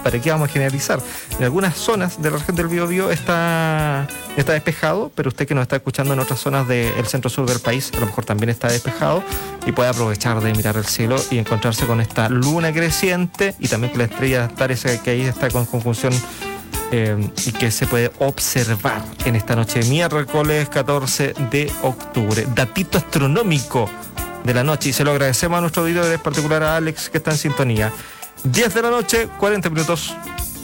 ¿para qué vamos a generalizar? En algunas zonas de la región del Biobío está despejado, pero usted que nos está escuchando en otras zonas del centro-sur del país, a lo mejor también está despejado y puede aprovechar de mirar el cielo y encontrarse con esta luna creciente y también con la estrella Antares que ahí está con conjunción y que se puede observar en esta noche de miércoles 14 de octubre. Datito astronómico de la noche y se lo agradecemos a nuestro auditorio, en particular a Alex que está en sintonía. 10 de la noche, 40 minutos.